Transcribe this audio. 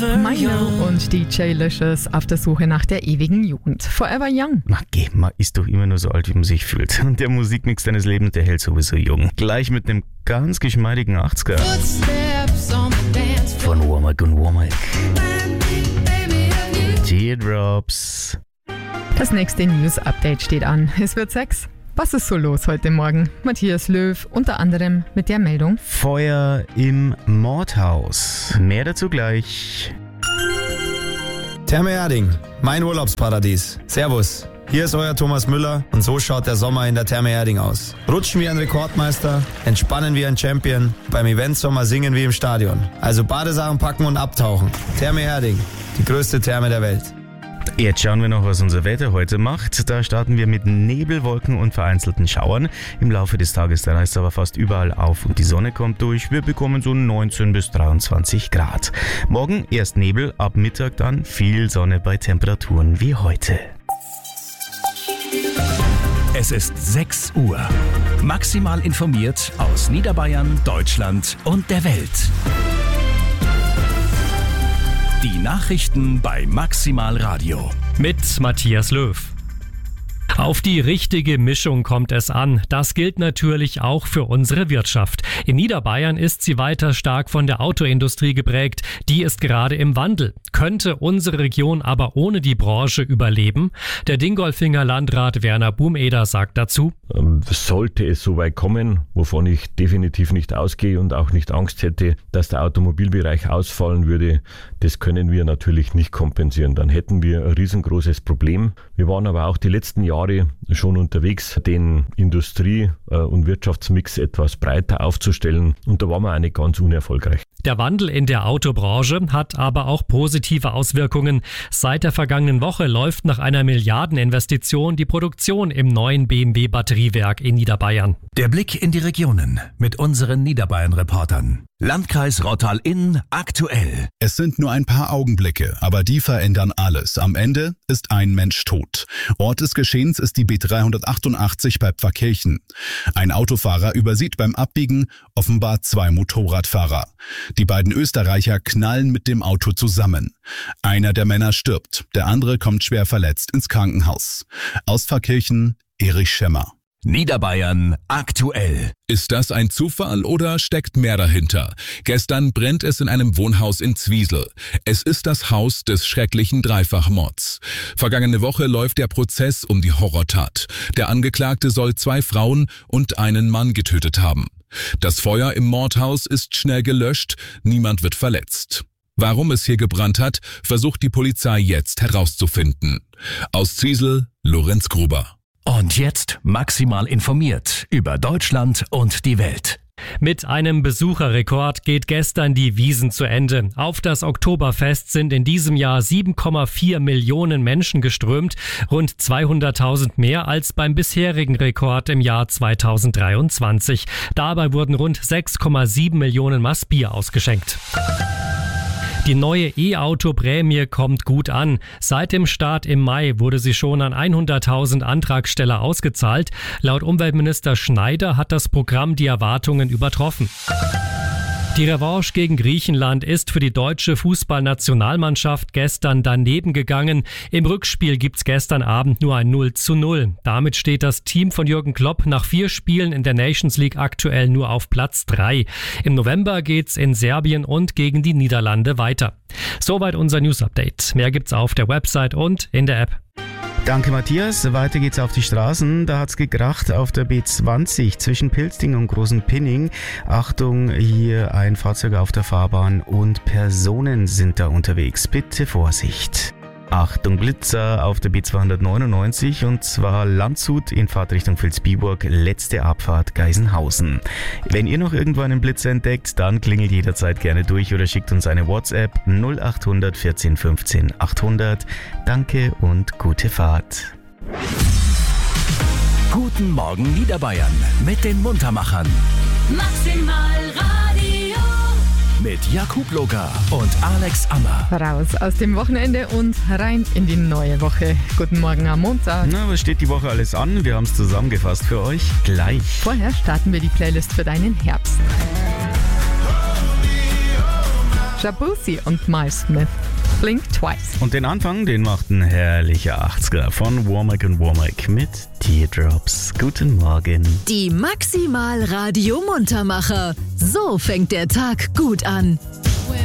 Milo und DJ Licious auf der Suche nach der ewigen Jugend. Forever Young. Na geh, man ist doch immer nur so alt, wie man sich fühlt. Und der Musikmix deines Lebens, der hält sowieso jung. Gleich mit einem ganz geschmeidigen 80er. Von Womack und Womack. Teardrops. Das nächste News-Update steht an. Es wird 6. Was ist so los heute Morgen? Matthias Löw, unter anderem mit der Meldung: Feuer im Mordhaus. Mehr dazu gleich. Therme Erding, mein Urlaubsparadies. Servus, hier ist euer Thomas Müller und so schaut der Sommer in der Therme Erding aus. Rutschen wie ein Rekordmeister, entspannen wie ein Champion, beim Eventsommer singen wie im Stadion. Also Badesachen packen und abtauchen. Therme Erding, die größte Therme der Welt. Jetzt schauen wir noch, was unser Wetter heute macht. Da starten wir mit Nebel, Wolken und vereinzelten Schauern. Im Laufe des Tages, da reißt es aber fast überall auf und die Sonne kommt durch. Wir bekommen so 19 bis 23 Grad. Morgen erst Nebel, ab Mittag dann viel Sonne bei Temperaturen wie heute. Es ist 6 Uhr. Maximal informiert aus Niederbayern, Deutschland und der Welt. Die Nachrichten bei Maximal Radio. Mit Matthias Löw. Auf die richtige Mischung kommt es an. Das gilt natürlich auch für unsere Wirtschaft. In Niederbayern ist sie weiter stark von der Autoindustrie geprägt. Die ist gerade im Wandel. Könnte unsere Region aber ohne die Branche überleben? Der Dingolfinger Landrat Werner Bumeder sagt dazu: Sollte es so weit kommen, wovon ich definitiv nicht ausgehe und auch nicht Angst hätte, dass der Automobilbereich ausfallen würde, das können wir natürlich nicht kompensieren. Dann hätten wir ein riesengroßes Problem. Wir waren aber auch die letzten Jahre schon unterwegs, den Industrie- und Wirtschaftsmix etwas breiter aufzustellen, und da waren wir auch nicht ganz unerfolgreich. Der Wandel in der Autobranche hat aber auch positive Auswirkungen. Seit der vergangenen Woche läuft nach einer Milliardeninvestition die Produktion im neuen BMW-Batteriewerk in Niederbayern. Der Blick in die Regionen mit unseren Niederbayern-Reportern. Landkreis Rottal-Inn aktuell. Es sind nur ein paar Augenblicke, aber die verändern alles. Am Ende ist ein Mensch tot. Ort des Geschehens ist die B388 bei Pfarrkirchen. Ein Autofahrer übersieht beim Abbiegen offenbar 2 Motorradfahrer. Die beiden Österreicher knallen mit dem Auto zusammen. Einer der Männer stirbt, der andere kommt schwer verletzt ins Krankenhaus. Aus Pfarrkirchen, Erich Schemmer. Niederbayern aktuell. Ist das ein Zufall oder steckt mehr dahinter? Gestern brennt es in einem Wohnhaus in Zwiesel. Es ist das Haus des schrecklichen Dreifachmords. Vergangene Woche läuft der Prozess um die Horrortat. Der Angeklagte soll 2 Frauen und einen Mann getötet haben. Das Feuer im Mordhaus ist schnell gelöscht, niemand wird verletzt. Warum es hier gebrannt hat, versucht die Polizei jetzt herauszufinden. Aus Zwiesel, Lorenz Gruber. Und jetzt maximal informiert über Deutschland und die Welt. Mit einem Besucherrekord geht gestern die Wiesn zu Ende. Auf das Oktoberfest sind in diesem Jahr 7,4 Millionen Menschen geströmt, rund 200.000 mehr als beim bisherigen Rekord im Jahr 2023. Dabei wurden rund 6,7 Millionen Maß Bier ausgeschenkt. Die neue E-Auto-Prämie kommt gut an. Seit dem Start im Mai wurde sie schon an 100.000 Antragsteller ausgezahlt. Laut Umweltminister Schneider hat das Programm die Erwartungen übertroffen. Die Revanche gegen Griechenland ist für die deutsche Fußballnationalmannschaft gestern daneben gegangen. Im Rückspiel gibt's gestern Abend nur ein 0:0. Damit steht das Team von Jürgen Klopp nach 4 Spielen in der Nations League aktuell nur auf Platz 3. Im November geht's in Serbien und gegen die Niederlande weiter. Soweit unser News-Update. Mehr gibt's auf der Website und in der App. Danke Matthias, weiter geht's auf die Straßen. Da hat's gekracht auf der B20 zwischen Pilzding und Großen Pinning. Achtung, hier ein Fahrzeug auf der Fahrbahn und Personen sind da unterwegs. Bitte Vorsicht. Achtung Blitzer auf der B299 und zwar Landshut in Fahrtrichtung Vilsbiburg, letzte Abfahrt Geisenhausen. Wenn ihr noch irgendwo einen Blitzer entdeckt, dann klingelt jederzeit gerne durch oder schickt uns eine WhatsApp 0800 14 15 800. Danke und gute Fahrt. Guten Morgen Niederbayern mit den Muntermachern. Maximal Radio. Mit Jakub Loga und Alex Ammer. Raus aus dem Wochenende und rein in die neue Woche. Guten Morgen am Montag. Na, was steht die Woche alles an? Wir haben es zusammengefasst für euch gleich. Vorher starten wir die Playlist für deinen Herbst. Shabuzi und Miles Smith. Blink Twice. Und den Anfang, den macht ein herrlicher 80er von Womack & Womack mit Teardrops. Guten Morgen. Die Maximal Radio Muntermacher. So fängt der Tag gut an.